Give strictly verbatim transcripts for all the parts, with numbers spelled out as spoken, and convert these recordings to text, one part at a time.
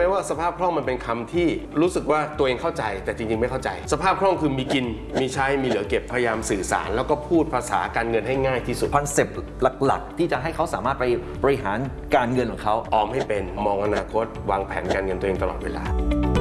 ว่าสภาพคล่องมันเป็นคำที่รู้สึกว่าตัวเองเข้าใจแต่จริงๆไม่เข้าใจสภาพคล่องคือมีกินมีใช้มีเหลือเก็บพยายามสื่อสารแล้วก็พูดภาษาการเงินให้ง่ายที่สุดคอนเซปต์หลักๆที่จะให้เขาสามารถไปบริหารการเงินของเขาออมให้เป็นมองอนาคตวางแผนการเงินตัวเองตลอดเวลา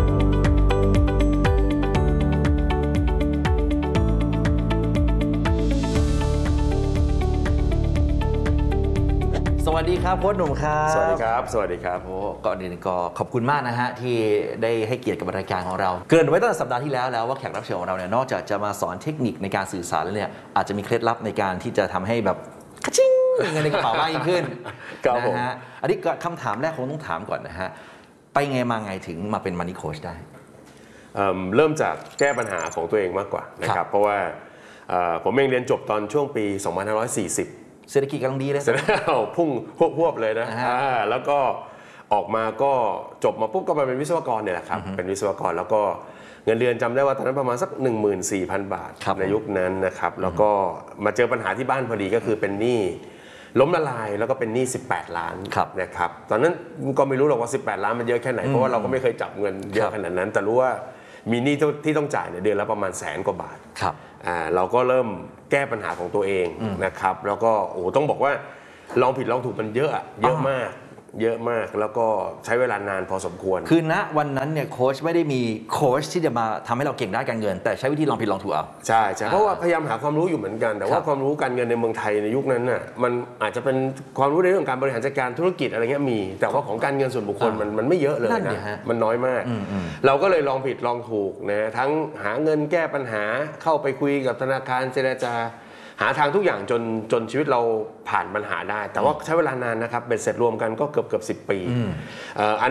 สวัสดีครับโค้ชหนุ่มครับสวัสดีครับสวัสดีครับโอ้ก่อนอื่นก็ขอบคุณมากนะฮะที่ได้ให้เกียรติกับรายการของเราเกริ่นไว้ตั้งแต่สัปดาห์ที่แล้วแล้วว่าแขกรับเชิญของเราเนี่ยนอกจากจะมาสอนเทคนิคในการสื่อสารแล้วเนี่ยอาจจะมีเคล็ดลับในการที่จะทำให้แบบกระชิ้งเงินในกระเป๋ามากยิ่งขึ้นนะฮะอันนี้คำถามแรกคงต้องถามก่อนนะฮะไปไงมาไงถึงมาเป็นมันนี่โค้ชได้เริ่มจากแก้ปัญหาของตัวเองมากกว่านะครับเพราะว่าผมเองเรียนจบตอนช่วงปีสองพันห้าร้อยสี่สิบเศรษฐกิจกำลังดีเลยพุ่งพวบๆเลยนะแล้วก็ออกมาก็จบมาปุ๊บก็มาเป็นวิศวกรเนี่ยแหละครับเป็นวิศวกรแล้วก็เงินเดือนจำได้ว่าตอนนั้นประมาณสัก หนึ่งหมื่นสี่พัน บาทในยุคนั้นนะครับแล้วก็มาเจอปัญหาที่บ้านพอดีก็คือเป็นหนี้ล้มละลายแล้วก็เป็นหนี้สิบแปดล้านนะครับตอนนั้นก็ไม่รู้หรอกว่าสิบแปดล้านมันเยอะแค่ไหนเพราะว่าเราก็ไม่เคยจับเงินเยอะขนาดนั้นแต่รู้ว่ามีหนี้ที่ต้องจ่ายเนี่ยเดือนละประมาณแสนกว่าบาทอ่าเราก็เริ่มแก้ปัญหาของตัวเองนะครับแล้วก็โอ้ต้องบอกว่าลองผิดลองถูกมันเยอะเยอะมากเยอะมากแล้วก็ใช้เวลานานพอสมควรคือณวันนั้นเนี่ยโค้ชไม่ได้มีโค้ชที่จะมาทำให้เราเก่งด้านการเงินแต่ใช้วิธีลองผิดลองถูกเอาใช่ใช่เพราะว่าพยายามหาความรู้อยู่เหมือนกันแต่ว่าความรู้การเงินในเมืองไทยในยุคนั้นน่ะมันอาจจะเป็นความรู้ในเรื่องการบริหารจัดการธุรกิจอะไรเงี้ยมีแต่ว่าของการเงินส่วนบุคคลมันมันไม่เยอะเลยนะมันน้อยมากเราก็เลยลองผิดลองถูกนะทั้งหาเงินแก้ปัญหาเข้าไปคุยกับธนาคารเจรจาหาทางทุกอย่างจนจนชีวิตเราผ่านปัญหาได้แต่ว่าใช้เวลานานนะครับเบ็ดเสร็จรวมกันก็เกือบเกือบสิบปี